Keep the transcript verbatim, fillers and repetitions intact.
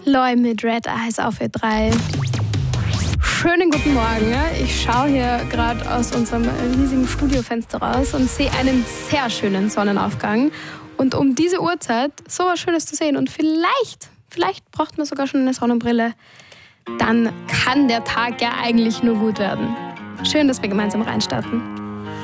Loi mit Red Eyes auf Ö drei. Schönen guten Morgen. Ich schaue hier gerade aus unserem riesigen Studiofenster raus und sehe einen sehr schönen Sonnenaufgang. Und um diese Uhrzeit so was Schönes zu sehen und vielleicht, vielleicht braucht man sogar schon eine Sonnenbrille, dann kann der Tag ja eigentlich nur gut werden. Schön, dass wir gemeinsam reinstarten.